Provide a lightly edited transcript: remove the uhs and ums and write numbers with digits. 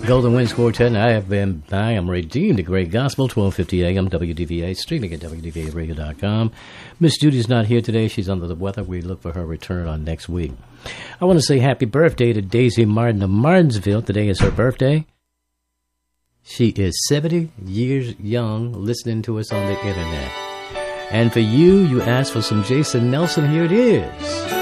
Golden Winds Quartet, and I am Redeemed, the Great Gospel, 1250 AM, WDVA, streaming at WDVAradio.com. Miss Judy's not here today. She's under the weather. We look for her return on next week. I want to say happy birthday to Daisy Martin of Martinsville. Today is her birthday. She is 70 years young, listening to us on the internet. And for you, you asked for some Jason Nelson. Here it is.